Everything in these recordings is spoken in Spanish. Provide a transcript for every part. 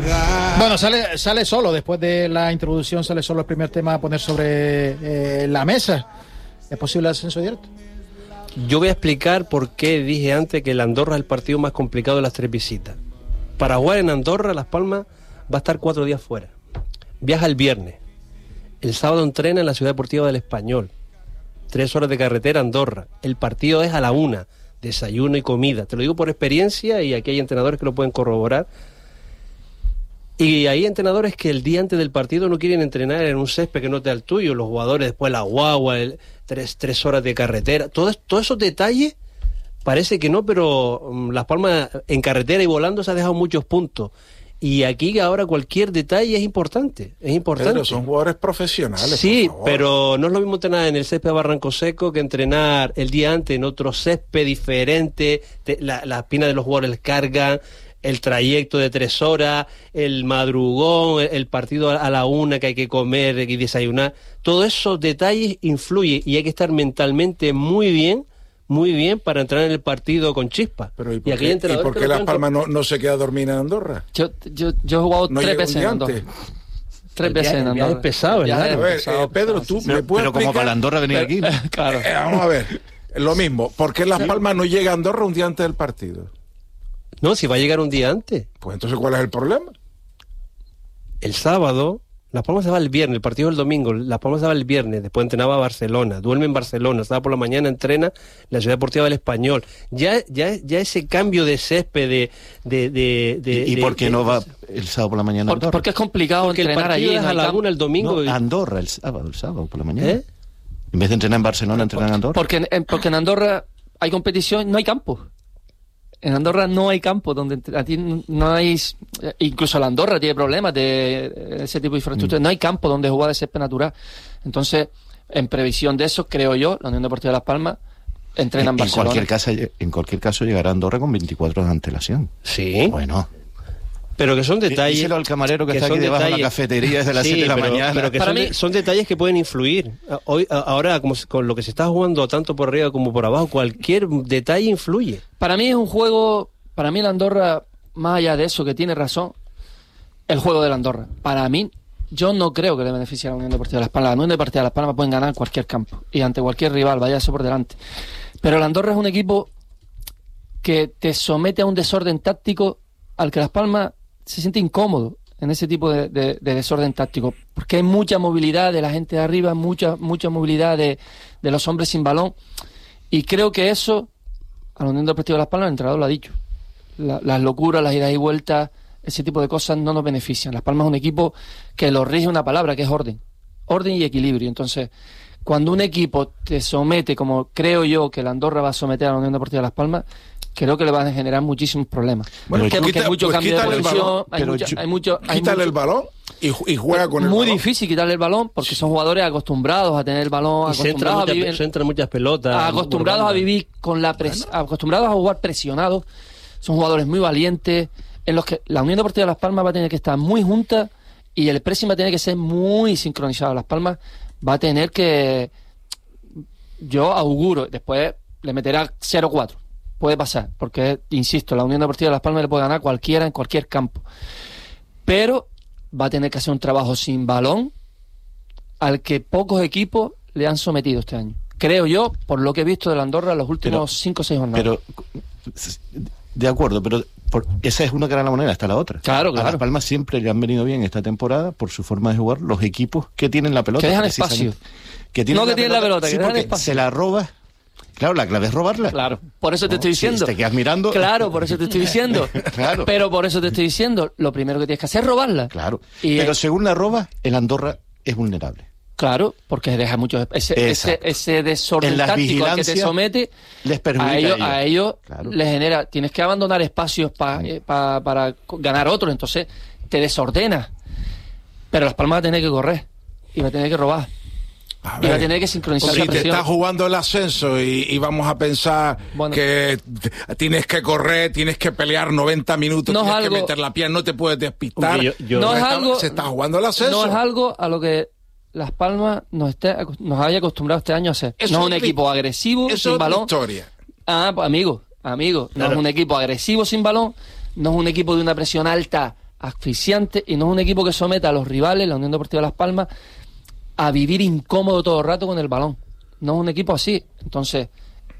Bueno, sale solo, después de la introducción sale solo el primer tema a poner sobre la mesa. ¿Es posible el ascenso directo? Yo voy a explicar por qué dije antes que el Andorra es el partido más complicado de las 3 visitas. Para jugar en Andorra, Las Palmas va a estar 4 días fuera. Viaja el viernes. El sábado entrena en la Ciudad Deportiva del Español. 3 horas de carretera a Andorra. El partido es a la 1. Desayuno y comida. Te lo digo por experiencia y aquí hay entrenadores que lo pueden corroborar. Y hay entrenadores que el día antes del partido no quieren entrenar en un césped que no te da el tuyo. Los jugadores después la guagua, 3 horas de carretera. Todos esos detalles parece que no, pero Las Palmas en carretera y volando se ha dejado muchos puntos. Y aquí ahora cualquier detalle es importante. Pero son jugadores profesionales. Sí, por favor. pero no es lo mismo entrenar en el césped de Barranco Seco que entrenar el día antes en otro césped diferente. La espina de los jugadores les cargan, el trayecto de 3 horas, el madrugón, el partido a la 1 que hay que comer y desayunar. Todos esos detalles influyen y hay que estar mentalmente muy bien para entrar en el partido con chispa. Pero ¿y por qué Las Palmas no se queda a dormir en Andorra? Yo he jugado 3 veces en Andorra. 3 veces en Andorra. Es pesado, ¿verdad? A ver, Pedro, tú me puedes Pero como para la Andorra venir aquí. Claro. Vamos a ver, lo mismo. ¿Por qué Las Palmas no llega a Andorra un día antes del partido? No, si va a llegar un día antes. Pues entonces, ¿cuál es el problema? El sábado, Las Palmas se va el viernes, el partido es el domingo, Las Palmas se va el viernes, después entrenaba a Barcelona, duerme en Barcelona, sábado por la mañana entrena en la Ciudad Deportiva del Español. Ya ese cambio de césped ¿Y por qué no va el sábado por la mañana a Andorra? Porque es complicado entrenar allí. Es a la 1 el domingo. No, Andorra el sábado por la mañana. En vez de entrenar en Barcelona, entrenar en Andorra. Porque en Andorra hay competición, no hay campo. En Andorra no hay campo, donde a ti no hay... Incluso la Andorra tiene problemas de ese tipo de infraestructura. No hay campo donde jugar de césped natural. Entonces, en previsión de eso, creo yo, la Unión Deportiva de Las Palmas entrena en Barcelona. En cualquier caso, llegará a Andorra con 24 horas de antelación. Sí. Bueno. Pero que son detalles... Díselo al camarero que está aquí debajo de la cafetería desde las 7 de la mañana. Pero que son detalles que pueden influir. Ahora, con lo que se está jugando tanto por arriba como por abajo, cualquier detalle influye. Para mí es un juego... Para mí la Andorra, más allá de eso, que tiene razón, el juego de la Andorra. Para mí, yo no creo que le beneficie a la Unión Deportiva de Las Palmas. La Unión Deportiva de Las Palmas pueden ganar en cualquier campo y ante cualquier rival, vaya eso por delante. Pero la Andorra es un equipo que te somete a un desorden táctico al que Las Palmas se siente incómodo en ese tipo de desorden táctico, porque hay mucha movilidad de la gente de arriba, mucha movilidad de los hombres sin balón, y creo que eso a la Unión Deportiva de Las Palmas el entrenador lo ha dicho. Las locuras, las idas y vueltas, ese tipo de cosas no nos benefician. Las Palmas es un equipo que lo rige una palabra, que es orden y equilibrio. Entonces, cuando un equipo te somete, como creo yo que la Andorra va a someter a la Unión Deportiva de Las Palmas, creo que le van a generar muchísimos problemas. Bueno, porque hay mucho cambio de posición, quítale el balón y juega con el balón. Muy difícil quitarle el balón porque son jugadores acostumbrados a tener el balón, se entran muchas pelotas, acostumbrados a vivir con acostumbrados a jugar presionados. Son jugadores muy valientes en los que la Unión Deportiva de Las Palmas va a tener que estar muy junta y el pressing va a tener que ser muy sincronizado. Las Palmas va a tener que, yo auguro, después le meterá 0-4. Puede pasar, porque, insisto, la Unión Deportiva de Las Palmas le puede ganar cualquiera en cualquier campo. Pero va a tener que hacer un trabajo sin balón al que pocos equipos le han sometido este año. Creo yo, por lo que he visto de la Andorra en los últimos 5 o 6 jornadas. Pero, de acuerdo, pero esa es una cara de la moneda, está la otra. Claro. A Las Palmas siempre le han venido bien esta temporada por su forma de jugar los equipos que tienen la pelota. Que dejan espacio. Que tienen la pelota, sí, que dejan porque espacio. se la roba. Claro, la clave es robarla. Claro, por eso te estoy diciendo. Si te quedas mirando. Claro, por eso te estoy diciendo. Claro. Pero por eso te estoy diciendo, lo primero que tienes que hacer es robarla. Claro. Pero según la roba, el Andorra es vulnerable. Claro, porque deja mucho ese desorden táctico al que te somete, les perjudica a ellos claro. Les genera, tienes que abandonar espacios para ganar otros, entonces te desordenas. Pero Las Palmas va a tener que correr y va a tener que robar. Y va a tener que sincronizar la presión. Si te estás jugando el ascenso y vamos a pensar que tienes que correr, tienes que pelear 90 minutos, tienes que meter la pierna, no te puedes despistar. Se está jugando el ascenso. No es algo a lo que Las Palmas nos haya acostumbrado este año a hacer. No es un equipo agresivo sin balón. Historia. Pues amigo, no es un equipo agresivo sin balón, no es un equipo de una presión alta asfixiante y no es un equipo que someta a los rivales, la Unión Deportiva Las Palmas, a vivir incómodo todo el rato con el balón. No es un equipo así. Entonces,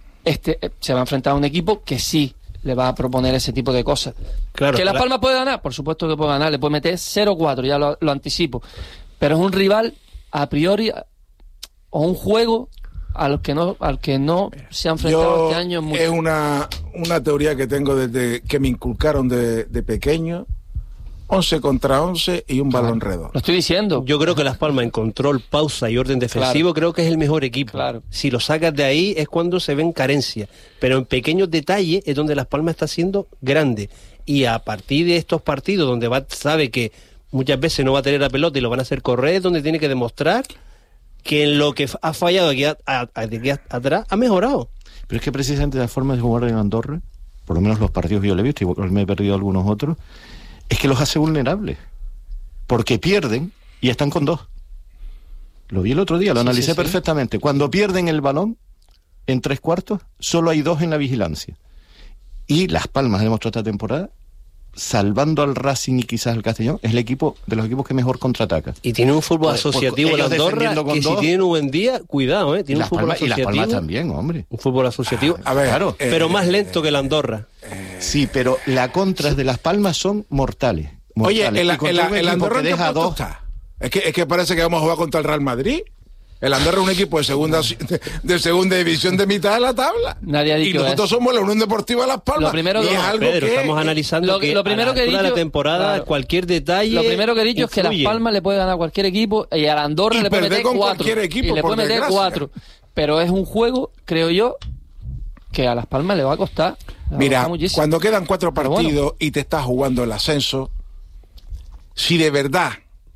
se va a enfrentar a un equipo que sí le va a proponer ese tipo de cosas. Claro, ¿que Las Palmas puede ganar? Por supuesto que puede ganar. Le puede meter 0-4, ya lo anticipo. Pero es un rival, a priori, o un juego al que no se ha enfrentado este año. Es una teoría que tengo desde que me inculcaron de pequeño. 11 contra 11 y un balón redondo. Lo estoy diciendo. Yo creo que Las Palmas en control, pausa y orden defensivo, creo que es el mejor equipo. Claro. Si lo sacas de ahí es cuando se ven carencias. Pero en pequeños detalles es donde Las Palmas está siendo grande. Y a partir de estos partidos donde sabe que muchas veces no va a tener la pelota y lo van a hacer correr, es donde tiene que demostrar que en lo que ha fallado aquí atrás ha mejorado. Pero es que precisamente la forma de jugar en Andorra, por lo menos los partidos que yo le he visto, igual me he perdido algunos otros, es que los hace vulnerables, porque pierden y están con 2. Lo vi el otro día, lo analicé perfectamente. Cuando pierden el balón, en 3/4, solo hay 2 en la vigilancia. Y Las Palmas ha demostrado esta temporada, salvando al Racing y quizás al Castellón, es el equipo de los equipos que mejor contraataca. Y tiene un fútbol asociativo en Andorra, que si tiene un buen día, cuidado, tiene un fútbol asociativo. Y Las Palmas también, hombre. Un fútbol asociativo, a ver, claro, pero más lento que el Andorra. Sí, pero las contras de Las Palmas son mortales. Oye, el Andorra que deja 2. Es que parece que vamos a jugar contra el Real Madrid. El Andorra es un equipo de segunda división de mitad de la tabla. Nadie ha dicho y nosotros somos la Unión Deportiva Las Palmas. Lo primero es algo Pedro, que estamos analizando lo primero que he dicho, de la temporada, cualquier detalle. Lo primero que he dicho es que Las Palmas le puede ganar a cualquier equipo y al Andorra le puede meter 4. Y le puede meter 4. Pero es un juego, creo yo, que a Las Palmas le va a costar. Mira, cuando quedan 4 partidos y te estás jugando el ascenso, si de verdad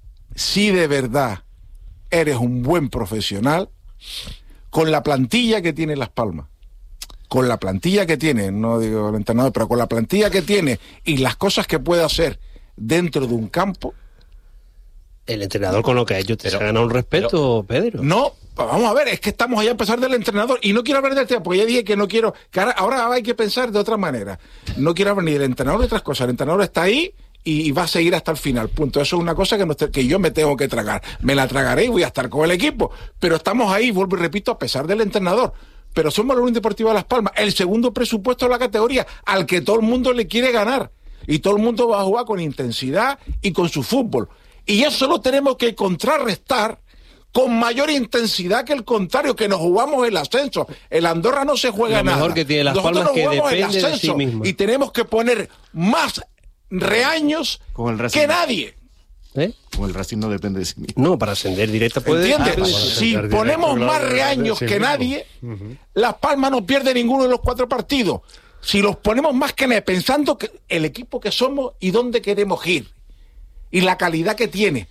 eres un buen profesional, con la plantilla que tiene Las Palmas, con la plantilla que tiene, no digo el entrenador, pero con la plantilla que tiene y las cosas que puede hacer dentro de un campo. El entrenador con lo que ha hecho te ha ganado un respeto, Pedro. No, vamos a ver, es que estamos allá a empezar del entrenador y no quiero hablar del tema, porque ya dije que no quiero, que ahora hay que pensar de otra manera. No quiero hablar ni del entrenador ni de otras cosas. El entrenador está ahí y va a seguir hasta el final, punto. Eso es una cosa que yo me tengo que tragar. Me la tragaré y voy a estar con el equipo. Pero estamos ahí, vuelvo y repito, a pesar del entrenador. Pero somos la Unión Deportiva Las Palmas, el segundo presupuesto de la categoría, al que todo el mundo le quiere ganar. Y todo el mundo va a jugar con intensidad y con su fútbol. Y eso lo tenemos que contrarrestar con mayor intensidad que el contrario, que nos jugamos el ascenso. El Andorra no se juega nada. Lo mejor que tiene Las Palmas que depende de sí mismo. Y tenemos que poner más reaños que nadie. Como el Racing no depende de sí mismo. No, para ascender directa puede... ¿Entiendes? Si ponemos más reaños que nadie, Las Palmas no pierde ninguno de los 4 partidos. Si los ponemos más que nadie, pensando que el equipo que somos y dónde queremos ir. Y la calidad que tiene.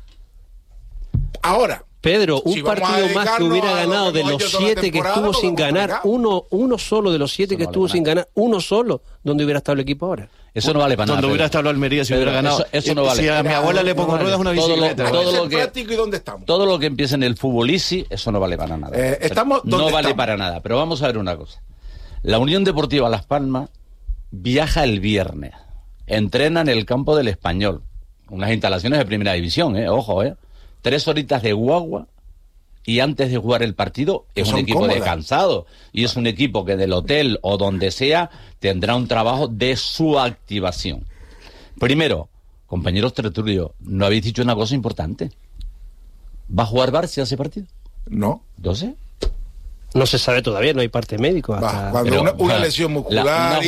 Ahora, Pedro, un partido más que hubiera ganado de los 7 que estuvo sin ganar, uno solo de los 7 que estuvo sin ganar, uno solo, ¿dónde hubiera estado el equipo ahora? Eso no vale para nada. Donde hubiera estado la Almería si hubiera ganado. Eso no vale. Si a mi abuela le pongo ruedas una bicicleta. Todo lo que empieza en el fútbol easy, eso no vale para nada. No vale para nada. Pero vamos a ver una cosa. La Unión Deportiva Las Palmas viaja el viernes. Entrena en el campo del Español. Unas instalaciones de primera división, ojo, 3 horitas de guagua y antes de jugar el partido es un equipo descansado y es un equipo que del hotel o donde sea tendrá un trabajo de su activación. Primero, compañeros tertulios, ¿no habéis dicho una cosa importante? ¿Va a jugar Barça ese partido? No. ¿12? No se sabe todavía, no hay parte médico. Cuando una lesión muscular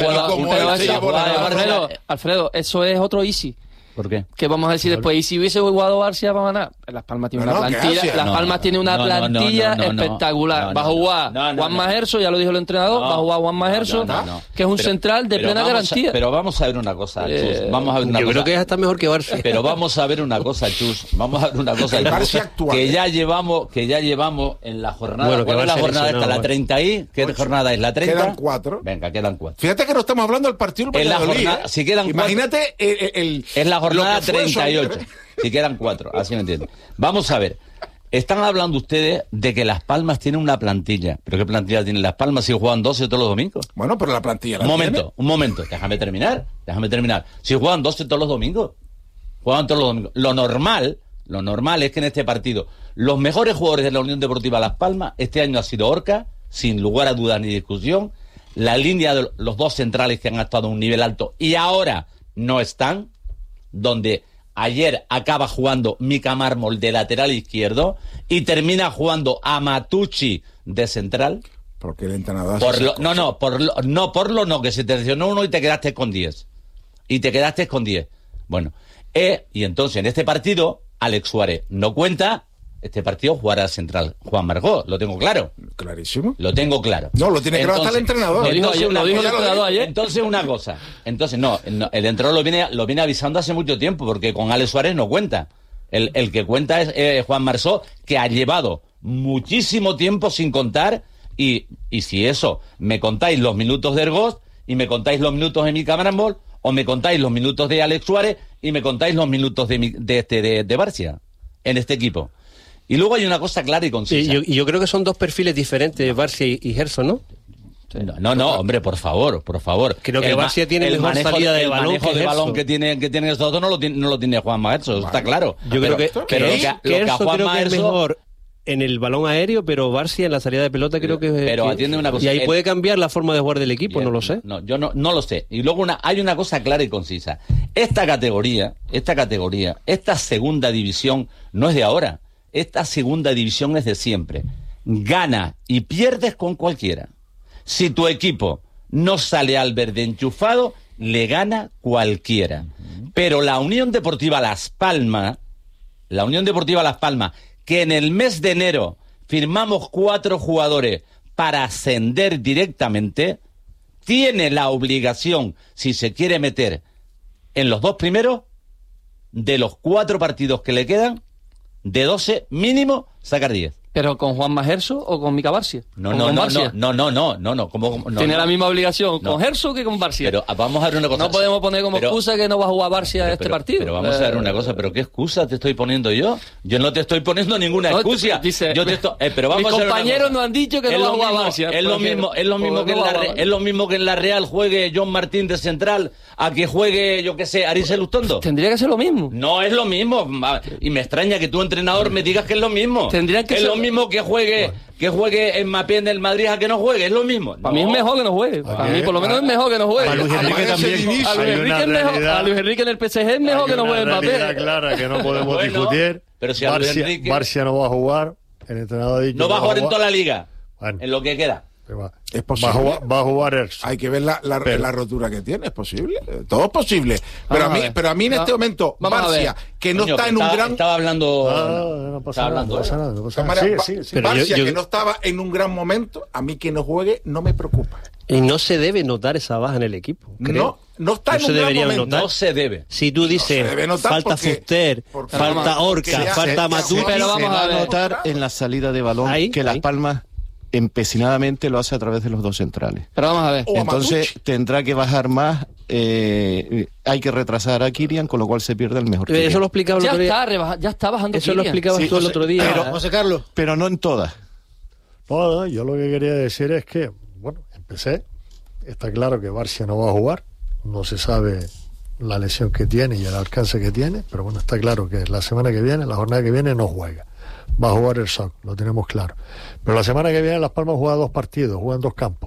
Alfredo, eso es otro easy. ¿Por qué? Que vamos a decir después, ¿y si hubiese jugado Barça para ganar? Las Palmas tiene una plantilla, Las Palmas tiene una plantilla espectacular. Va a jugar Juan Majerso, ya lo dijo el entrenador, va a jugar Juan Majerso, que es un central de plena garantía. Pero vamos a ver una cosa, Chus. Yo creo que está mejor que Barça. Pero vamos a ver una cosa, Chus. Vamos a ver una cosa, que ya llevamos en la jornada. ¿Cuál es la jornada esta? ¿La 30 y? ¿Qué jornada es? ¿La 30? Quedan 4. Venga, quedan 4. Fíjate que no estamos hablando del partido del Valladolid. Si quedan 4. Imagínate es la jornada 38. Si quedan 4, así me entiendes. Vamos a ver. Están hablando ustedes de que Las Palmas tienen una plantilla. ¿Pero qué plantilla tienen Las Palmas si juegan 12 todos los domingos? Bueno, pero la plantilla un momento. Déjame terminar. Si juegan 12 todos los domingos. Juegan todos los domingos. Lo normal es que en este partido los mejores jugadores de la Unión Deportiva Las Palmas este año ha sido Orca, sin lugar a dudas ni discusión. La línea de los dos centrales que han estado a un nivel alto y ahora no están, donde ayer acaba jugando Mica Mármol de lateral izquierdo y termina jugando a Matucci de central. Porque el entrenador... que se te lesionó uno y te quedaste con 10. Bueno, y entonces en este partido Alex Suárez no cuenta. Este partido jugará central Juan Margot, lo tengo claro. Clarísimo. Lo tengo claro. No, lo tiene claro hasta el entrenador. Lo dijo el entrenador ayer. Entonces una cosa. El entrenador lo viene avisando hace mucho tiempo, porque con Alex Suárez no cuenta. El que cuenta es Juan Marceau, que ha llevado muchísimo tiempo sin contar, y si eso, me contáis los minutos de Ergos, y me contáis los minutos de Mica Mármol, o me contáis los minutos de Alex Suárez, y me contáis los minutos de Barcia, en este equipo. Y luego hay una cosa clara y concisa. Sí, yo creo que son dos perfiles diferentes, Barcia y Gerson, ¿no? No, hombre, por favor. Creo que Barcia tiene mejor salida de balón. El manejo de balón que tienen estos dos no lo tiene Juan Maerso, está claro. Yo creo que Gerson creo que es mejor en el balón aéreo, pero Barcia en la salida de pelota creo que... Pero atiende una cosa. Y ahí puede cambiar la forma de jugar del equipo, no lo sé. No, yo no lo sé. Y luego hay una cosa clara y concisa. Esta categoría, esta segunda división no es de ahora. Esta segunda división es de siempre. Gana y pierdes con cualquiera. Si tu equipo no sale al verde enchufado, le gana cualquiera. Pero la Unión Deportiva Las Palmas, que en el mes de enero firmamos 4 jugadores para ascender directamente, tiene la obligación, si se quiere meter en los 2 primeros, de los 4 partidos que le quedan, de 12 mínimo, sacar 10. ¿Pero con Juan Majerso o con Mica Barcia? No. Tiene la misma obligación con Gerso que con Barcia. Pero vamos a ver una cosa. No podemos poner como excusa que no va a jugar Barcia este partido. Pero vamos a ver una cosa. ¿Pero qué excusa te estoy poniendo yo? Yo no te estoy poniendo ninguna excusa. Pero vamos mis compañeros nos han dicho que no va a jugar Barcia. Es lo mismo que en la Real juegue John Martín de central a que juegue, yo qué sé, Aris Lustondo. Tendría que ser lo mismo. No es lo mismo. Y me extraña que tu entrenador me digas que es lo mismo. Tendría que ser lo mismo que juegue en Mbappé en el Madrid a que no juegue, es lo mismo. Para mí es mejor que no juegue. Para mí por lo menos es mejor que no juegue. A Luis Enrique también. A Luis Enrique en el PSG es mejor que no juegue Mbappé. Una clara que no podemos discutir. Pero si Barcia no va a jugar, el entrenador ha dicho no va a jugar en toda la liga. En lo que queda. Es posible. Va a jugar Erso. Hay que ver la rotura que tiene, es posible. Todo es posible. Pero a mí en este momento, Barcia, que no está en un gran... Estaba hablando... No pasa nada. Barcia, que no estaba en un gran momento, a mí que no juegue no me preocupa. Y no se debe notar esa baja en el equipo. No está en un gran momento. No se debe. Si tú dices, falta Fuster, falta Orca, falta Matucci... Pero vamos a notar en la salida de balón que Las Palmas empecinadamente lo hace a través de los 2 centrales. Pero vamos a ver. Entonces tendrá que bajar más, hay que retrasar a Kirian, con lo cual se pierde el mejor. Eso lo explicaba el otro día. Ya está bajando Eso Kirian. Lo explicabas tú el otro día. José Carlos. Pero no en todas. No, yo lo que quería decir es que, empecé. Está claro que Barcia no va a jugar. No se sabe la lesión que tiene y el alcance que tiene, pero está claro que la semana que viene, la jornada que viene, no juega. Va a jugar el SOC, lo tenemos claro. Pero la semana que viene Las Palmas juega 2 partidos, juega en 2 campos.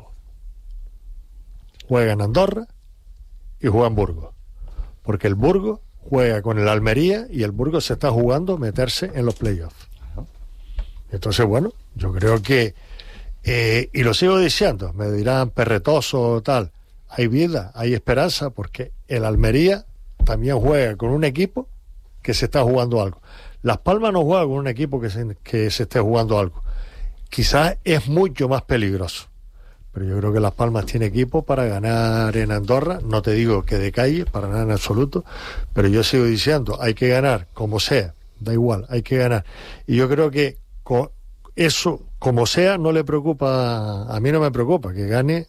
Juega en Andorra y juega en Burgos. Porque el Burgos juega con el Almería y el Burgos se está jugando meterse en los playoffs. Entonces, yo creo que, y lo sigo diciendo, me dirán perretoso o tal, hay vida, hay esperanza, porque el Almería también juega con un equipo que se está jugando algo. Las Palmas no juega con un equipo que se esté jugando algo. Quizás es mucho más peligroso. Pero yo creo que Las Palmas tiene equipo para ganar en Andorra. No te digo que de calle, para nada en absoluto. Pero yo sigo diciendo, hay que ganar como sea. Da igual, hay que ganar. Y yo creo que eso, como sea, no le preocupa. A mí no me preocupa que gane,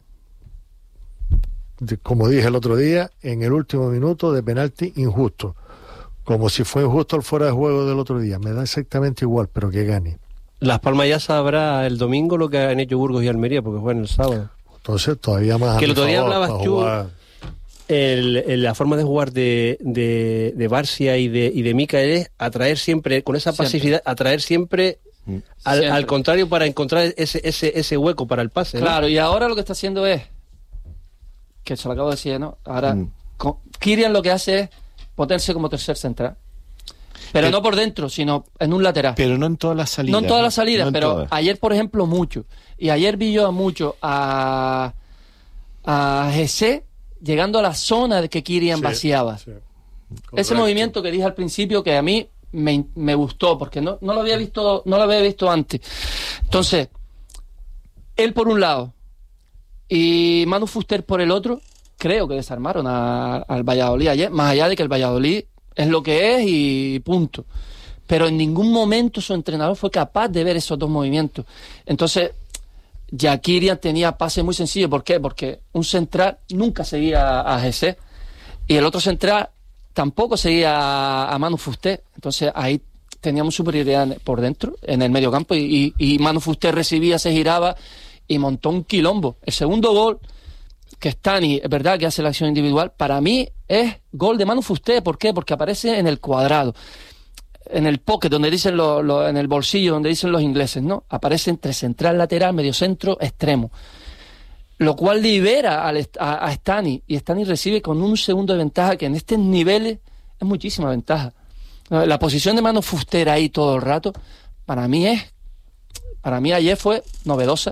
como dije el otro día, en el último minuto de penalti injusto. Como si fue injusto el fuera de juego del otro día. Me da exactamente igual, pero que gane. Las Palmas ya sabrá el domingo lo que han hecho Burgos y Almería, porque juegan el sábado. Entonces todavía más. Que el otro día hablabas tú la forma de jugar de Barcia y de Mikel es atraer siempre, con esa pasividad, atraer siempre al contrario para encontrar ese hueco para el pase. Claro, ¿no? Y ahora lo que está haciendo es, que se lo acabo de decir, ¿no? Ahora, Kylian lo que hace es ponerse como tercer central. Pero no por dentro, sino en un lateral. Pero no en todas las salidas. No en todas las salidas, no pero todas. Ayer, por ejemplo, mucho. Y ayer vi yo mucho a Jesse llegando a la zona de que Kylian vaciaba. Sí. Ese movimiento que dije al principio que a mí me gustó, porque no lo había visto antes. Entonces, él por un lado y Manu Fuster por el otro, creo que desarmaron al Valladolid ayer, más allá de que el Valladolid es lo que es y punto. Pero en ningún momento su entrenador fue capaz de ver esos dos movimientos. Entonces, ya Kylian tenía pases muy sencillos. ¿Por qué? Porque un central nunca seguía a Jesse y el otro central tampoco seguía a Manu Fuster. Entonces ahí teníamos superioridad por dentro, en el medio campo, y Manu Fuster recibía, se giraba y montó un quilombo. El segundo gol, que Stani, es verdad que hace la acción individual, para mí es gol de Manu Fuster. ¿Por qué? Porque aparece en el cuadrado, en el pocket, donde dicen en el bolsillo, donde dicen los ingleses, ¿no? Aparece entre central, lateral, mediocentro, extremo. Lo cual libera a Stani, y Stani recibe con un segundo de ventaja, que en estos niveles es muchísima ventaja. La posición de Manu Fuster ahí todo el rato, para mí ayer fue novedosa,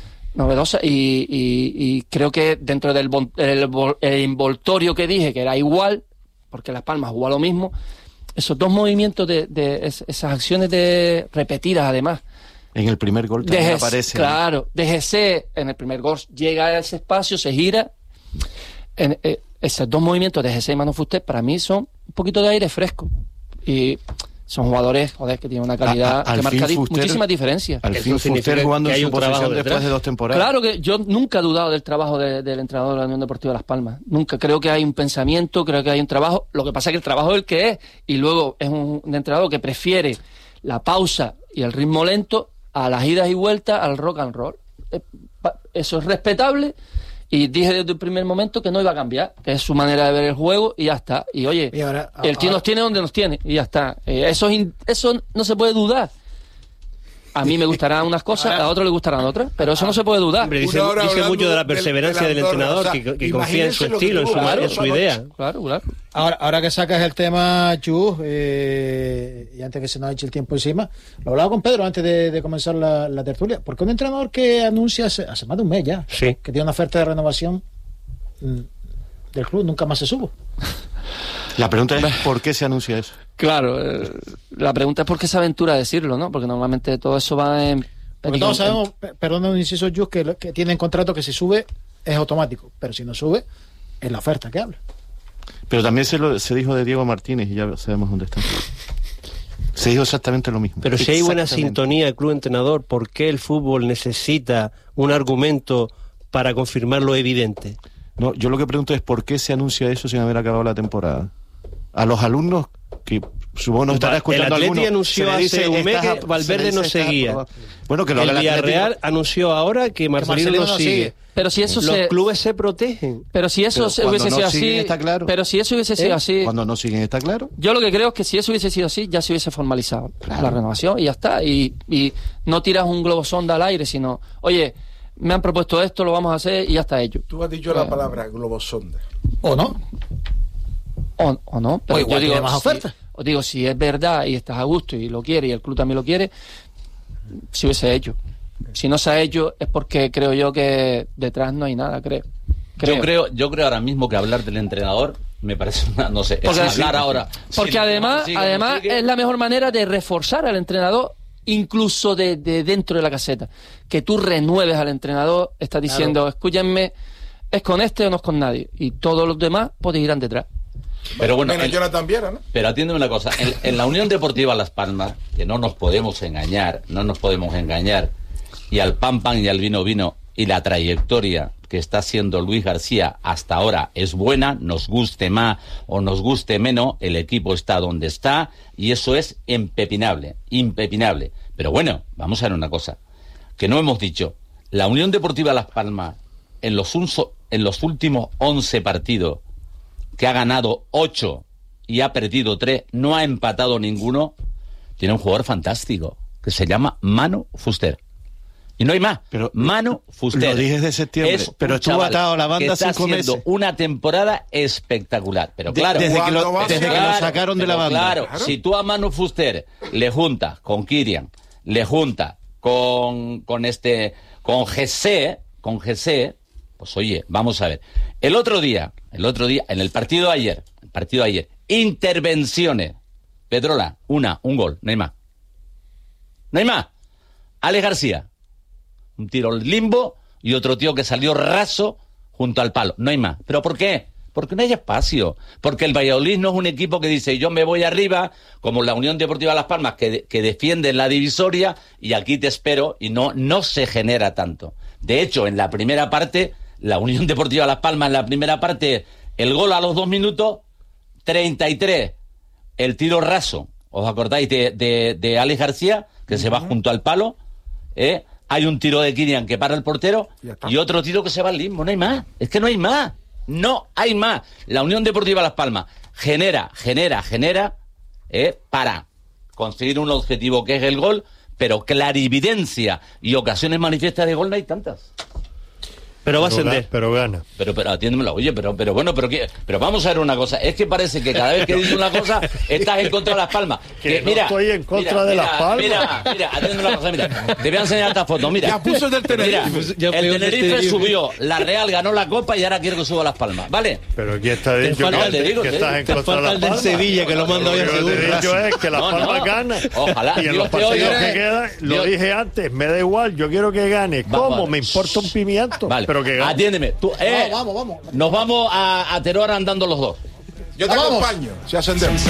y creo que dentro del envoltorio que dije, que era igual, porque Las Palmas jugó lo mismo, esos dos movimientos de esas acciones repetidas además. En el primer gol también aparece. Claro, DGC en el primer gol llega a ese espacio, se gira. Esos dos movimientos de DGC y Manu Fuster para mí son un poquito de aire fresco. Y son jugadores, que tienen una calidad que marca muchísimas diferencias. Al fin Fuster jugando en su posición después de 2 temporadas. Claro que yo nunca he dudado del trabajo del entrenador de la Unión Deportiva Las Palmas. Nunca. Creo que hay un pensamiento, creo que hay un trabajo. Lo que pasa es que el trabajo es el que es. Y luego es un entrenador que prefiere la pausa y el ritmo lento a las idas y vueltas al rock and roll. Eso es respetable. Y dije desde el primer momento que no iba a cambiar, que es su manera de ver el juego y ya está. Y oye, el tío nos tiene donde nos tiene y ya está. Eso no se puede dudar. A mí me gustarán unas cosas, a otros le gustarán otras, pero eso no se puede dudar. Hombre, dice mucho de la perseverancia del entrenador, que confía en su estilo, en su idea. Claro. Ahora que sacas el tema, Chus, y antes que se nos eche el tiempo encima, lo hablaba con Pedro antes de comenzar la tertulia, porque un entrenador que anuncia hace más de un mes ya, que tiene una oferta de renovación del club, nunca más se supo. La pregunta es, ¿por qué se anuncia eso? Claro, la pregunta es por qué se aventura a decirlo, ¿no? Porque normalmente todo eso va en... Porque todos sabemos, perdón, un inciso, Jus, que tienen contrato que si sube es automático, pero si no sube es la oferta que habla. Pero también se dijo de Diego Martínez y ya sabemos dónde está. Se dijo exactamente lo mismo. Pero si hay buena sintonía del club entrenador, ¿por qué el fútbol necesita un argumento para confirmar lo evidente? No, yo lo que pregunto es ¿por qué se anuncia eso sin haber acabado la temporada? A los alumnos, que supongo nos estará escuchando alguno, el Atleti anunció hace un mes que Valverde no seguía. Bueno, que lo el Villarreal anunció ahora que Marcelino no sigue. Pero si eso los clubes se protegen. Pero si eso hubiese sido así, está claro. Pero si eso hubiese sido así, cuando no siguen está claro. Yo lo que creo es que si eso hubiese sido así, ya se hubiese formalizado la renovación y ya está. Y no tiras un globo sonda al aire, sino, oye, me han propuesto esto, lo vamos a hacer y ya está hecho. Tú has dicho la palabra globo sonda. ¿O no? O no, pero igual yo digo, más ofertas. Os digo, si es verdad y estás a gusto y lo quiere y el club también lo quiere, se hubiese hecho. Si no se ha hecho es porque creo yo que detrás no hay nada, creo. Yo creo ahora mismo que hablar del entrenador me parece no sé, porque es hablar ahora. Porque además es la mejor manera de reforzar al entrenador, incluso de dentro de la caseta. Que tú renueves al entrenador, estás diciendo, escúchenme, ¿es con este o no es con nadie? Y todos los demás pues irán detrás. Pero bueno, Jonathan Viera, ¿no? Pero atiéndeme una cosa, en la Unión Deportiva Las Palmas, que no nos podemos engañar, y al pan y al vino, y la trayectoria que está haciendo Luis García hasta ahora es buena, nos guste más o nos guste menos, el equipo está donde está, y eso es impepinable. Pero bueno, vamos a ver una cosa, que no hemos dicho, la Unión Deportiva Las Palmas, en los últimos 11 partidos, que ha ganado 8 y ha perdido 3, no ha empatado ninguno, tiene un jugador fantástico que se llama Manu Fuster. Y no hay más. Pero Manu Fuster. Lo dije desde septiembre. Pero estuvo atado a la banda 5 meses. Una temporada espectacular. Pero claro, desde que lo sacaron de la banda. Claro, si tú a Manu Fuster le juntas con Kirian, le juntas con Gessé, pues oye, vamos a ver. El otro día, en el partido de ayer, intervenciones. Pedrola, un gol, no hay más. No hay más. Alex García, un tiro al limbo y otro tío que salió raso junto al palo. No hay más. ¿Pero por qué? Porque no hay espacio. Porque el Valladolid no es un equipo que dice yo me voy arriba, como la Unión Deportiva Las Palmas, que defiende la divisoria y aquí te espero, y no se genera tanto. De hecho, en la primera parte, la Unión Deportiva Las Palmas en la primera parte, el gol a los 2 minutos, 33, el tiro raso. ¿Os acordáis de Alex García, que se va junto al palo? Hay un tiro de Kirian que para el portero y otro tiro que se va al limbo. No hay más. Es que no hay más. No hay más. La Unión Deportiva Las Palmas genera para conseguir un objetivo que es el gol, pero clarividencia y ocasiones manifiestas de gol no hay tantas. Pero va a ascender. Pero gana. Pero atiéndemelo. Oye, pero bueno, pero vamos a ver una cosa. Es que parece que cada vez que dices una cosa estás en contra de Las Palmas. Que mira, no estoy en contra de Las Palmas. Mira, atiéndeme una cosa, mira. Te voy a enseñar esta foto, mira. Ya puso del Tenerife. Mira, el Tenerife subió, la Real ganó la Copa y ahora quiero que suba Las Palmas, ¿vale? Pero aquí está dicho que estás en contra de Las Palmas. Te falta el del Sevilla, que lo manda hoy a seguro. Lo que he dicho es que Las Palmas gana. Ojalá. Y en los partidos que quedan, lo dije antes, me da igual, yo quiero que gane. ¿Cómo? Me importa un pimiento. Vale, pero que gane. Atiéndeme. Vamos. Nos vamos a Teruel andando los dos. Yo te acompaño. Si ascendemos.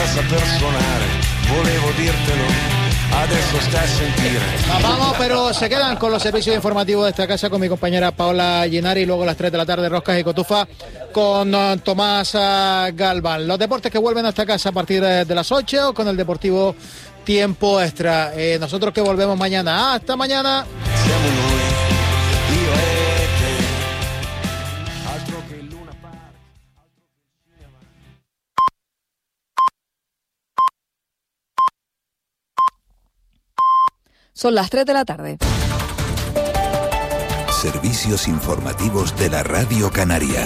Nos vamos, pero se quedan con los servicios informativos de esta casa con mi compañera Paola Llenari y luego a las 3 de la tarde Roscas y Cotufa con Tomás Galván. Los deportes que vuelven a esta casa a partir de las 8 con el Deportivo Tiempo Extra. Nosotros que volvemos mañana. Hasta mañana. Son las 3 de la tarde. Servicios informativos de la Radio Canaria.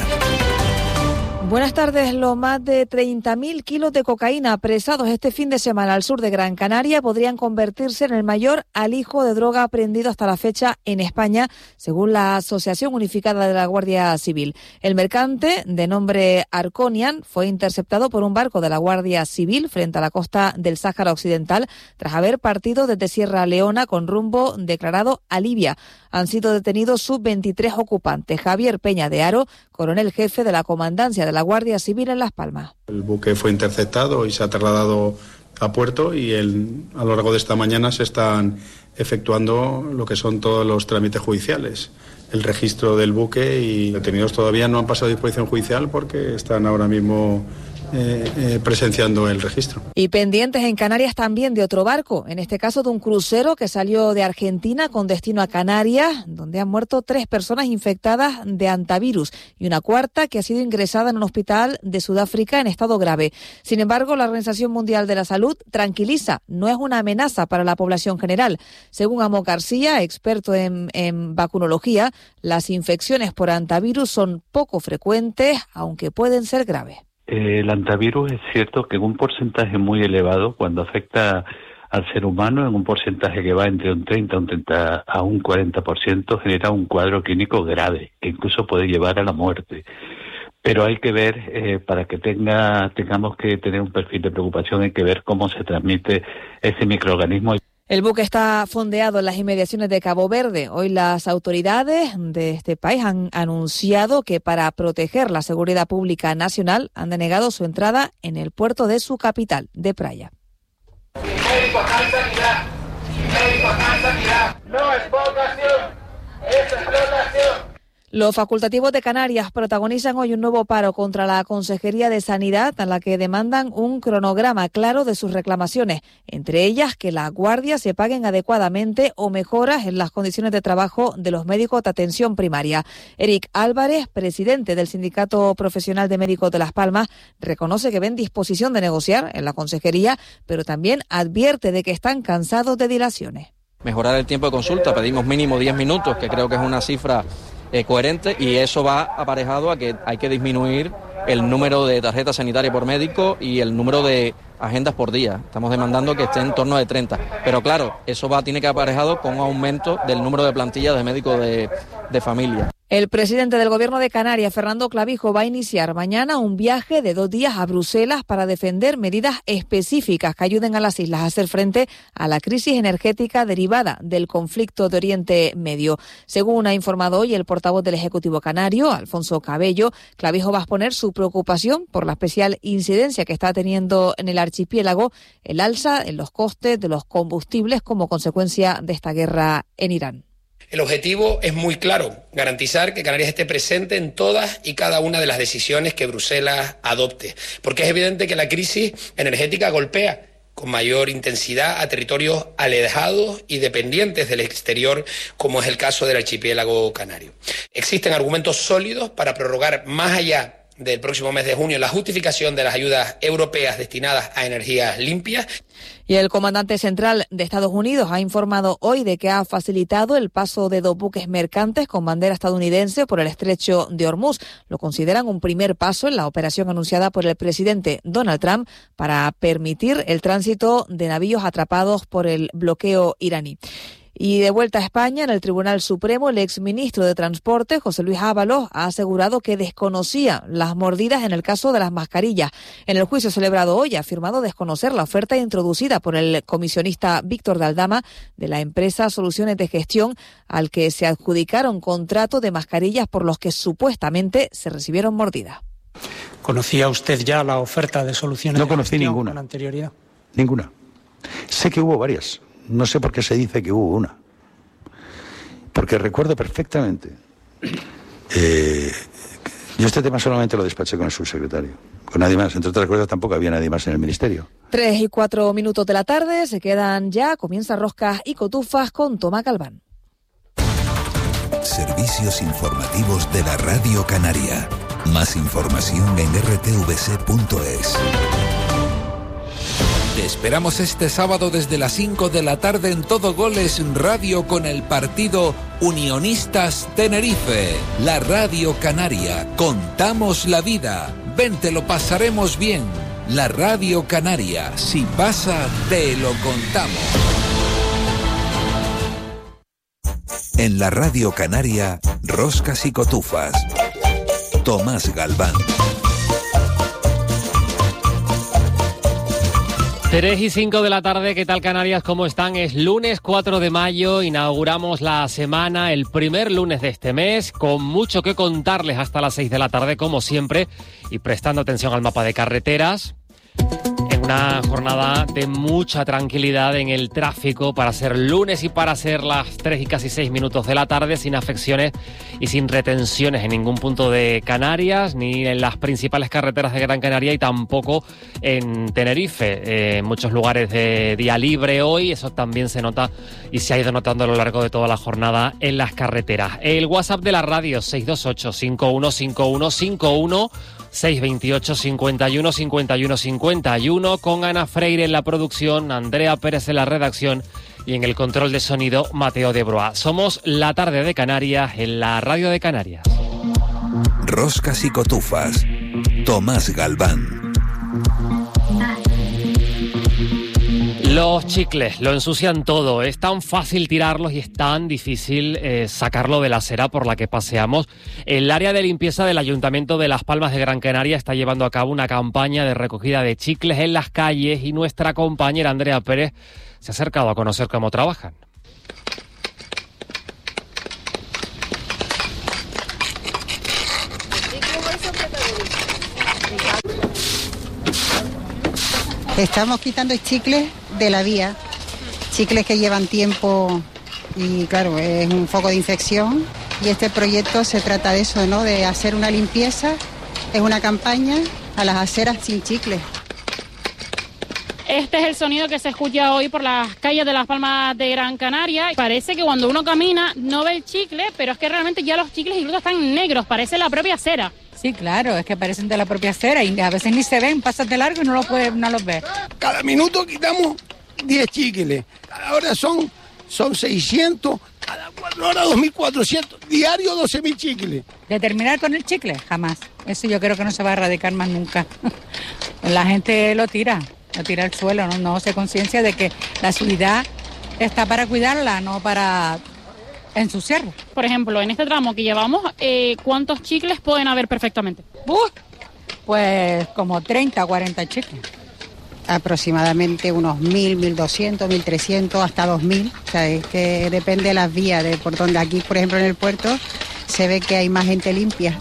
Buenas tardes. Los más de 30.000 kilos de cocaína apresados este fin de semana al sur de Gran Canaria podrían convertirse en el mayor alijo de droga aprehendido hasta la fecha en España, según la Asociación Unificada de la Guardia Civil. El mercante, de nombre Arconian, fue interceptado por un barco de la Guardia Civil frente a la costa del Sáhara Occidental tras haber partido desde Sierra Leona con rumbo declarado a Libia. Han sido detenidos sus 23 ocupantes. Javier Peña de Haro, coronel jefe de la Comandancia de la Guardia Civil en Las Palmas. El buque fue interceptado y se ha trasladado a puerto y a lo largo de esta mañana se están efectuando lo que son todos los trámites judiciales. El registro del buque y detenidos todavía no han pasado a disposición judicial porque están ahora mismo presenciando el registro. Y pendientes en Canarias también de otro barco, en este caso de un crucero que salió de Argentina con destino a Canarias, donde han muerto 3 personas infectadas de hantavirus y una cuarta que ha sido ingresada en un hospital de Sudáfrica en estado grave. Sin embargo, la Organización Mundial de la Salud tranquiliza, no es una amenaza para la población general. Según Amo García, experto en vacunología, las infecciones por hantavirus son poco frecuentes, aunque pueden ser graves. El hantavirus es cierto que en un porcentaje muy elevado, cuando afecta al ser humano, en un porcentaje que va entre un 30 a un 40%, genera un cuadro clínico grave, que incluso puede llevar a la muerte. Pero hay que ver, para que tengamos que tener un perfil de preocupación, hay que ver cómo se transmite ese microorganismo. El buque está fondeado en las inmediaciones de Cabo Verde. Hoy las autoridades de este país han anunciado que para proteger la seguridad pública nacional han denegado su entrada en el puerto de su capital, de Praia. No exportación, es explotación. Los facultativos de Canarias protagonizan hoy un nuevo paro contra la Consejería de Sanidad, a la que demandan un cronograma claro de sus reclamaciones, entre ellas que las guardias se paguen adecuadamente o mejoras en las condiciones de trabajo de los médicos de atención primaria. Eric Álvarez, presidente del Sindicato Profesional de Médicos de Las Palmas, reconoce que ven disposición de negociar en la Consejería, pero también advierte de que están cansados de dilaciones. Mejorar el tiempo de consulta, pedimos mínimo 10 minutos, que creo que es una cifra coherente, y eso va aparejado a que hay que disminuir el número de tarjetas sanitarias por médico y el número de agendas por día. Estamos demandando que esté en torno de 30. Pero claro, eso tiene que ir aparejado con un aumento del número de plantillas de médicos de familia. El presidente del Gobierno de Canarias, Fernando Clavijo, va a iniciar mañana un viaje de 2 días a Bruselas para defender medidas específicas que ayuden a las islas a hacer frente a la crisis energética derivada del conflicto de Oriente Medio. Según ha informado hoy el portavoz del Ejecutivo canario, Alfonso Cabello, Clavijo va a exponer su preocupación por la especial incidencia que está teniendo en el archipiélago el alza en los costes de los combustibles como consecuencia de esta guerra en Irán. El objetivo es muy claro, garantizar que Canarias esté presente en todas y cada una de las decisiones que Bruselas adopte, porque es evidente que la crisis energética golpea con mayor intensidad a territorios alejados y dependientes del exterior, como es el caso del archipiélago canario. Existen argumentos sólidos para prorrogar más allá del próximo mes de junio la justificación de las ayudas europeas destinadas a energías limpias. Y el comandante central de Estados Unidos ha informado hoy de que ha facilitado el paso de 2 buques mercantes con bandera estadounidense por el estrecho de Hormuz. Lo consideran un primer paso en la operación anunciada por el presidente Donald Trump para permitir el tránsito de navíos atrapados por el bloqueo iraní. Y de vuelta a España, en el Tribunal Supremo, el exministro de Transporte, José Luis Ábalos, ha asegurado que desconocía las mordidas en el caso de las mascarillas. En el juicio celebrado hoy ha afirmado desconocer la oferta introducida por el comisionista Víctor de Aldama de la empresa Soluciones de Gestión, al que se adjudicaron contratos de mascarillas por los que supuestamente se recibieron mordidas. ¿Conocía usted ya la oferta de Soluciones de Gestión? No conocí ninguna. ¿Con anterioridad? Ninguna. Sé que hubo varias. No sé por qué se dice que hubo una. Porque recuerdo perfectamente. Yo este tema solamente lo despaché con el subsecretario. Con nadie más. Entre otras cosas, tampoco había nadie más en el ministerio. 3:04 de la tarde. Se quedan ya. Comienza Roscas y Cotufas con Tomás Galván. Servicios informativos de la Radio Canaria. Más información en rtvc.es. Te esperamos este sábado desde las 5 de la tarde en Todo Goles Radio con el partido Unionistas Tenerife. La Radio Canaria. Contamos la vida. Ven, te lo pasaremos bien. La Radio Canaria. Si pasa, te lo contamos. En la Radio Canaria, Roscas y Cotufas. Tomás Galván. 3:05 de la tarde, ¿qué tal Canarias? ¿Cómo están? Es lunes 4 de mayo, inauguramos la semana, el primer lunes de este mes, con mucho que contarles hasta las 6 de la tarde, como siempre, y prestando atención al mapa de carreteras. En una jornada de mucha tranquilidad en el tráfico para ser lunes y para ser las 3 y casi 6 minutos de la tarde, sin afecciones y sin retenciones en ningún punto de Canarias, ni en las principales carreteras de Gran Canaria y tampoco en Tenerife. En muchos lugares de día libre hoy, eso también se nota y se ha ido notando a lo largo de toda la jornada en las carreteras. El WhatsApp de la radio, 628 515151, 628 51 51 51, con Ana Freire en la producción, Andrea Pérez en la redacción y en el control de sonido, Mateo de Broa. Somos La Tarde de Canarias en la Radio de Canarias. Roscas y Cotufas. Tomás Galván. Los chicles lo ensucian todo, es tan fácil tirarlos y es tan difícil sacarlo de la acera por la que paseamos. El área de limpieza del Ayuntamiento de Las Palmas de Gran Canaria está llevando a cabo una campaña de recogida de chicles en las calles y nuestra compañera Andrea Pérez se ha acercado a conocer cómo trabajan. Estamos quitando chicles de la vía, chicles que llevan tiempo y claro, es un foco de infección Y este proyecto se trata de eso, ¿no? De hacer una limpieza, es una campaña a las aceras sin chicle. Este es el sonido que se escucha hoy por las calles de Las Palmas de Gran Canaria. Parece que cuando uno camina no ve el chicle, pero es que realmente ya los chicles incluso están negros, parece la propia acera. Sí, claro, es que parecen de la propia acera y a veces ni se ven, pasas de largo y no los ves. Cada minuto quitamos 10 chicles, cada hora son 600, cada 4 horas 2.400, diario 12.000 chicles. ¿De terminar con el chicle? Jamás. Eso yo creo que no se va a erradicar más nunca. La gente lo tira al suelo, no se conciencia de que la ciudad está para cuidarla, no para ensuciarla. Por ejemplo, en este tramo que llevamos, ¿cuántos chicles pueden haber perfectamente? Pues como 30 o 40 chicles. Aproximadamente unos 1.000, 1.200, 1.300, hasta 2.000. O sea, es que depende de las vías, de por donde aquí, por ejemplo, en el puerto, se ve que hay más gente limpia.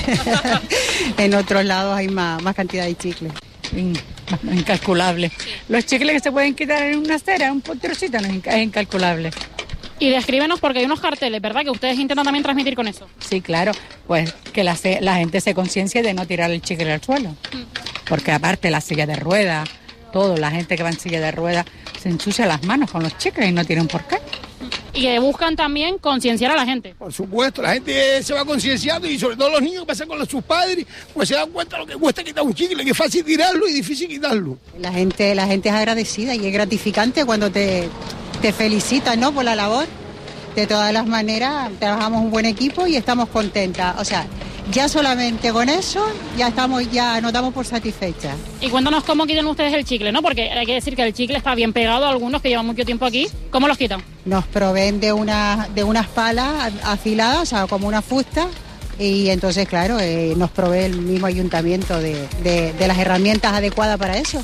En otros lados hay más cantidad de chicles. Incalculable. Los chicles que se pueden quitar en una acera, un trocito, es incalculable. Y descríbenos, porque hay unos carteles, ¿verdad?, que ustedes intentan también transmitir con eso. Sí, claro, pues que la gente se conciencie de no tirar el chicle al suelo. Porque aparte la silla de ruedas, la gente que va en silla de ruedas se ensucia las manos con los chicles y no tienen por qué. Y que buscan también concienciar a la gente. Por supuesto, la gente se va concienciando y sobre todo los niños que pasan con sus padres, pues se dan cuenta de lo que cuesta quitar un chicle, que es fácil tirarlo y difícil quitarlo. La gente es agradecida y es gratificante cuando te felicitan, ¿no?, por la labor. De todas las maneras, trabajamos un buen equipo y estamos contentas. O sea, ya solamente con eso ya nos damos por satisfechas. Y cuéntanos cómo quitan ustedes el chicle, ¿no? Porque hay que decir que el chicle está bien pegado a algunos que llevan mucho tiempo aquí. ¿Cómo los quitan? Nos proveen de unas palas afiladas, o sea, como una fusta. Y entonces, claro, nos provee el mismo ayuntamiento de las herramientas adecuadas para eso.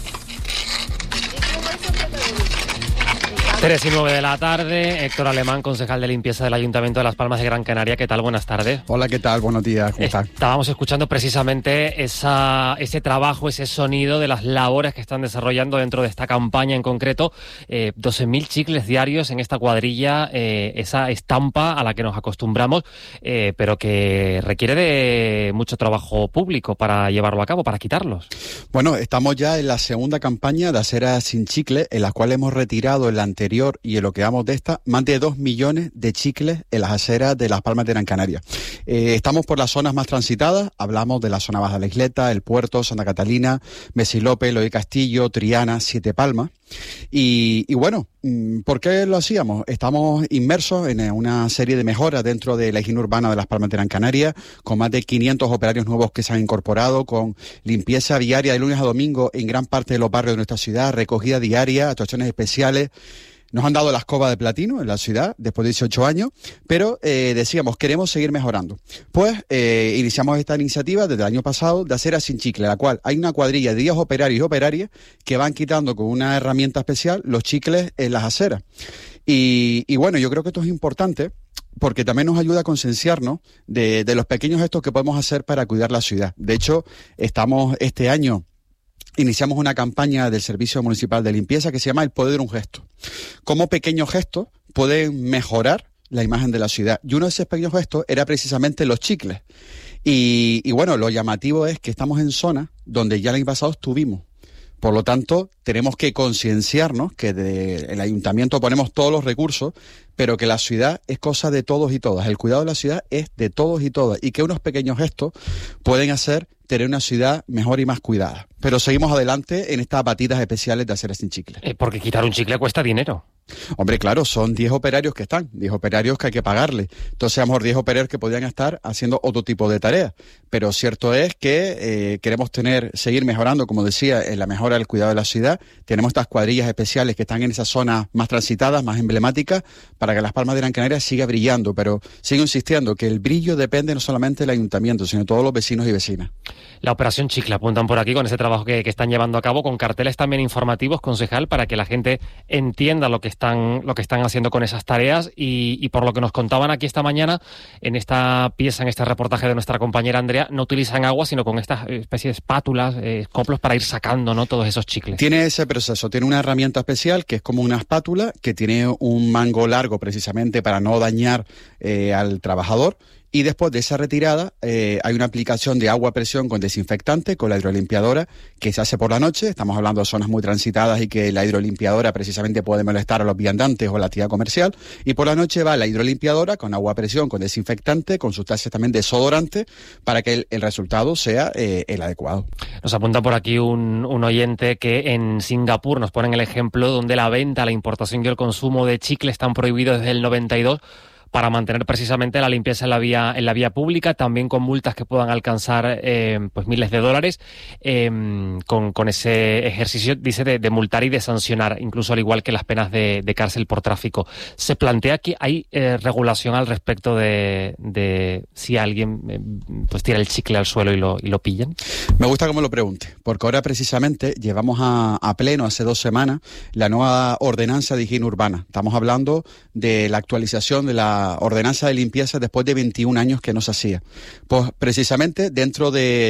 3:09 de la tarde, Héctor Alemán, concejal de limpieza del Ayuntamiento de Las Palmas de Gran Canaria. ¿Qué tal? Buenas tardes. Hola, ¿qué tal? Buenos días. ¿Cómo estás? Estábamos escuchando precisamente ese trabajo, ese sonido de las labores que están desarrollando dentro de esta campaña en concreto. 12.000 chicles diarios en esta cuadrilla, esa estampa a la que nos acostumbramos, pero que requiere de mucho trabajo público para llevarlo a cabo, para quitarlos. Bueno, estamos ya en la segunda campaña de aceras sin chicle, en la cual hemos retirado en la anterior y en lo que vamos de esta, más de 2 millones de chicles en las aceras de Las Palmas de Gran Canaria. Estamos por las zonas más transitadas, hablamos de la zona baja de la Isleta, el Puerto, Santa Catalina, Mesilope, Loy Castillo, Triana, Siete Palmas. Y bueno, ¿por qué lo hacíamos? Estamos inmersos en una serie de mejoras dentro de la higiene urbana de Las Palmas de Gran Canaria, con más de 500 operarios nuevos que se han incorporado, con limpieza diaria de lunes a domingo en gran parte de los barrios de nuestra ciudad, recogida diaria, actuaciones especiales. Nos han dado la escoba de platino en la ciudad después de 18 años, pero decíamos, queremos seguir mejorando. Pues iniciamos esta iniciativa desde el año pasado de aceras sin chicle, la cual hay una cuadrilla de 10 operarios y operarias que van quitando con una herramienta especial los chicles en las aceras. Y bueno, yo creo que esto es importante porque también nos ayuda a concienciarnos de los pequeños gestos que podemos hacer para cuidar la ciudad. De hecho, estamos este año... Iniciamos una campaña del Servicio Municipal de Limpieza que se llama El Poder de un Gesto. Cómo pequeños gestos pueden mejorar la imagen de la ciudad. Y uno de esos pequeños gestos era precisamente los chicles. Y bueno, lo llamativo es que estamos en zonas donde ya el año pasado estuvimos. Por lo tanto, tenemos que concienciarnos que el ayuntamiento ponemos todos los recursos, pero que la ciudad es cosa de todos y todas. El cuidado de la ciudad es de todos y todas. Y que unos pequeños gestos pueden hacer tener una ciudad mejor y más cuidada. Pero seguimos adelante en estas batidas especiales de aceras sin chicle. Porque quitar un chicle cuesta dinero. Hombre, claro, son 10 operarios que están, 10 operarios que hay que pagarle. Entonces, a lo mejor 10 operarios que podrían estar haciendo otro tipo de tareas. Pero cierto es que queremos seguir mejorando, como decía, en la mejora del cuidado de la ciudad. Tenemos estas cuadrillas especiales que están en esas zonas más transitadas, más emblemáticas, para que Las Palmas de Gran Canaria siga brillando. Pero sigo insistiendo que el brillo depende no solamente del ayuntamiento, sino de todos los vecinos y vecinas. La operación Chicle, apuntan por aquí con ese trabajo que están llevando a cabo, con carteles también informativos, concejal, para que la gente entienda lo que están haciendo con esas tareas y por lo que nos contaban aquí esta mañana, en esta pieza, en este reportaje de nuestra compañera Andrea, no utilizan agua, sino con estas especies de espátulas, coplos para ir sacando, ¿no?, todos esos chicles. Tiene ese proceso, tiene una herramienta especial que es como una espátula que tiene un mango largo precisamente para no dañar al trabajador. Y después de esa retirada hay una aplicación de agua a presión con desinfectante, con la hidrolimpiadora, que se hace por la noche. Estamos hablando de zonas muy transitadas y que la hidrolimpiadora precisamente puede molestar a los viandantes o la actividad comercial. Y por la noche va la hidrolimpiadora con agua a presión, con desinfectante, con sustancias también desodorantes, para que el resultado sea el adecuado. Nos apunta por aquí un oyente que en Singapur nos ponen el ejemplo donde la venta, la importación y el consumo de chicle están prohibidos desde el 92, para mantener precisamente la limpieza en la vía pública, también con multas que puedan alcanzar pues miles de dólares, con ese ejercicio, dice, de multar y de sancionar, incluso al igual que las penas de cárcel por tráfico. ¿Se plantea que hay regulación al respecto de si alguien pues tira el chicle al suelo y lo pillan? Me gusta cómo lo pregunte, porque ahora precisamente llevamos a pleno, hace 2 semanas, la nueva ordenanza de higiene urbana. Estamos hablando de la actualización de la ordenanza de limpieza después de 21 años que no se hacía. Pues precisamente dentro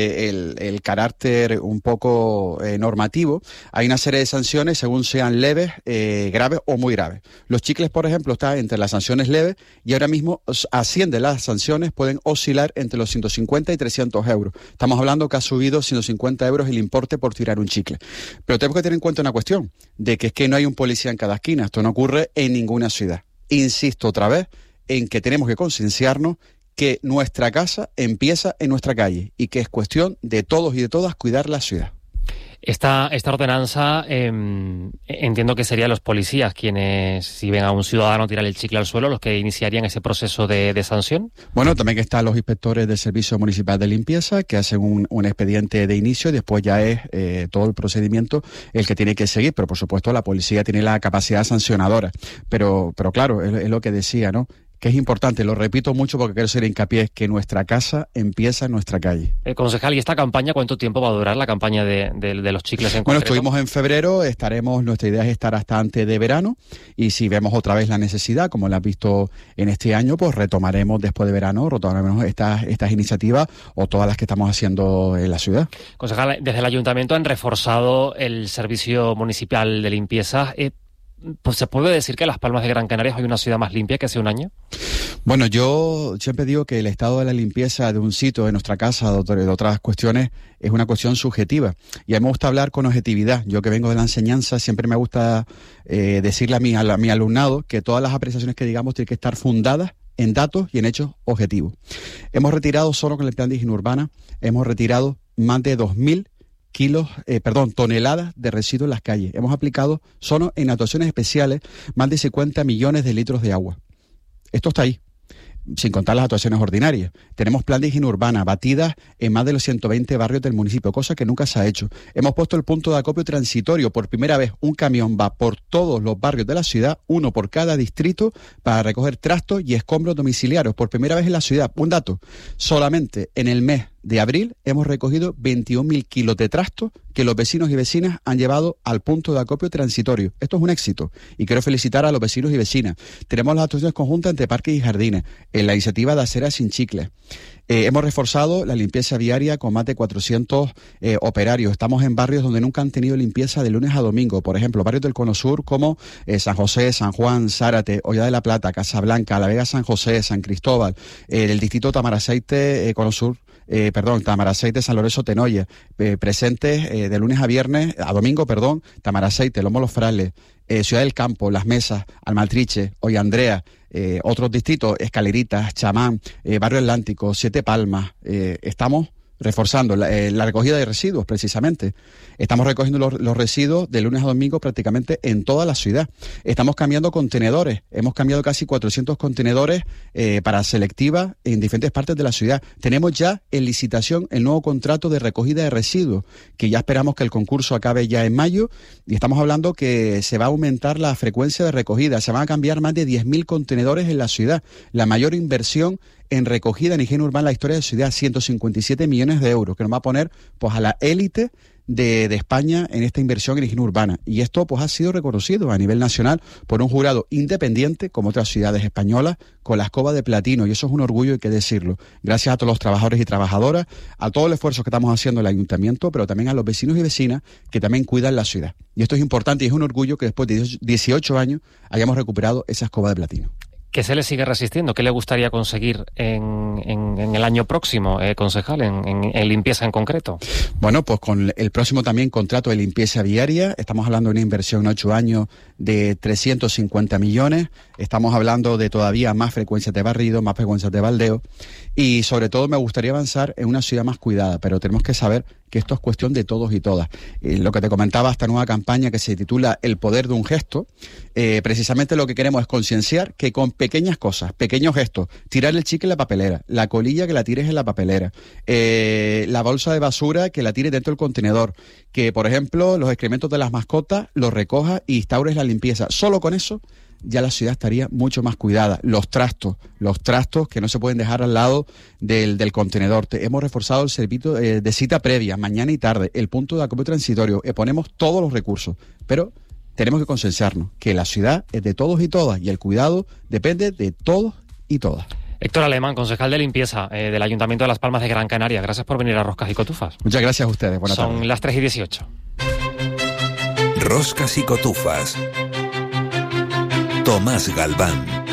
de el carácter un poco normativo hay una serie de sanciones según sean leves, graves o muy graves. Los chicles, por ejemplo, está entre las sanciones leves y ahora mismo asciende las sanciones, pueden oscilar entre los 150 y 300 euros. Estamos hablando que ha subido 150 euros el importe por tirar un chicle. Pero tenemos que tener en cuenta una cuestión, de que es que no hay un policía en cada esquina. Esto no ocurre en ninguna ciudad. Insisto otra vez en que tenemos que concienciarnos que nuestra casa empieza en nuestra calle y que es cuestión de todos y de todas cuidar la ciudad. Esta ordenanza, entiendo que serían los policías quienes, si ven a un ciudadano tirar el chicle al suelo, los que iniciarían ese proceso de sanción. Bueno, también que están los inspectores del Servicio Municipal de Limpieza, que hacen un expediente de inicio y después ya es todo el procedimiento el que tiene que seguir, pero por supuesto la policía tiene la capacidad sancionadora. Pero claro, es lo que decía, ¿no?, que es importante, lo repito mucho porque quiero hacer hincapié, que nuestra casa empieza en nuestra calle. Concejal, ¿y esta campaña cuánto tiempo va a durar, la campaña de los chicles en concreto? Bueno, estuvimos en febrero, nuestra idea es estar hasta antes de verano, y si vemos otra vez la necesidad, como la has visto en este año, pues retomaremos después de verano, estas iniciativas o todas las que estamos haciendo en la ciudad. Concejal, desde el Ayuntamiento han reforzado el Servicio Municipal de Limpieza. Pues ¿se puede decir que Las Palmas de Gran Canaria es una ciudad más limpia que hace un año? Bueno, yo siempre digo que el estado de la limpieza de un sitio, de nuestra casa, de otras cuestiones, es una cuestión subjetiva. Y a mí me gusta hablar con objetividad. Yo que vengo de la enseñanza, siempre me gusta decirle a mi alumnado que todas las apreciaciones que digamos tienen que estar fundadas en datos y en hechos objetivos. Hemos retirado, solo con el plan de higiene urbana, hemos retirado más de 2.000 toneladas de residuos en las calles. Hemos aplicado, solo en actuaciones especiales, más de 50 millones de litros de agua. Esto está ahí, sin contar las actuaciones ordinarias. Tenemos plan de higiene urbana, batidas en más de los 120 barrios del municipio, cosa que nunca se ha hecho. Hemos puesto el punto de acopio transitorio. Por primera vez, un camión va por todos los barrios de la ciudad, uno por cada distrito, para recoger trastos y escombros domiciliarios. Por primera vez en la ciudad. Un dato, solamente en el mes de abril hemos recogido 21.000 kilos de trastos que los vecinos y vecinas han llevado al punto de acopio transitorio. Esto es un éxito y quiero felicitar a los vecinos y vecinas. Tenemos las actuaciones conjuntas entre parques y jardines, en la iniciativa de aceras sin chicles. Hemos reforzado la limpieza viaria con más de 400 operarios. Estamos en barrios donde nunca han tenido limpieza de lunes a domingo. Por ejemplo, barrios del Cono Sur como San José, San Juan, Zárate, Hoya de la Plata, Casablanca, La Vega, San José, San Cristóbal, el distrito Tamaraceite, Cono Sur, Tamaraceite, San Lorenzo, Tenoya, presentes de lunes a viernes, a domingo, Tamaraceite, Lomo Los Frailes, Ciudad del Campo, Las Mesas, Almaltriche, Hoy Andrea, otros distritos, Escaleritas, Chamán, Barrio Atlántico, Siete Palmas. Estamos reforzando la recogida de residuos, precisamente. Estamos recogiendo los residuos de lunes a domingo prácticamente en toda la ciudad. Estamos cambiando contenedores. Hemos cambiado casi 400 contenedores para selectiva en diferentes partes de la ciudad. Tenemos ya en licitación el nuevo contrato de recogida de residuos, que ya esperamos que el concurso acabe ya en mayo, y estamos hablando que se va a aumentar la frecuencia de recogida. Se van a cambiar más de 10.000 contenedores en la ciudad. La mayor inversión en recogida en higiene urbana en la historia de la ciudad, 157 millones de euros, que nos va a poner pues a la élite de España en esta inversión en higiene urbana. Y esto pues ha sido reconocido a nivel nacional por un jurado independiente, como otras ciudades españolas, con la escoba de platino, y eso es un orgullo, hay que decirlo. Gracias a todos los trabajadores y trabajadoras, a todo el esfuerzo que estamos haciendo en el ayuntamiento, pero también a los vecinos y vecinas que también cuidan la ciudad. Y esto es importante y es un orgullo que después de 18 años hayamos recuperado esa escoba de platino. ¿Qué se le sigue resistiendo? ¿Qué le gustaría conseguir en el año próximo, concejal, en limpieza en concreto? Bueno, pues con el próximo también contrato de limpieza viaria, estamos hablando de una inversión en 8 años de 350 millones, estamos hablando de todavía más frecuencias de barrido, más frecuencias de baldeo, y sobre todo me gustaría avanzar en una ciudad más cuidada, pero tenemos que saber que esto es cuestión de todos y todas. Lo que te comentaba, esta nueva campaña que se titula El poder de un gesto, precisamente lo que queremos es concienciar que con pequeñas cosas, pequeños gestos, tirar el chicle en la papelera, la colilla que la tires en la papelera, la bolsa de basura que la tires dentro del contenedor, que por ejemplo los excrementos de las mascotas los recojas y instaures la limpieza. Solo con eso ya la ciudad estaría mucho más cuidada. Los trastos que no se pueden dejar al lado del contenedor. Hemos reforzado el servicio de cita previa, mañana y tarde, el punto de acopio transitorio, ponemos todos los recursos, pero tenemos que concienciarnos que la ciudad es de todos y todas y el cuidado depende de todos y todas. Héctor Alemán, concejal de limpieza del Ayuntamiento de Las Palmas de Gran Canaria. Gracias por venir a Roscas y Cotufas. Muchas gracias a ustedes. Buenas tardes. Son las 3:18. Roscas y Cotufas. Tomás Galván.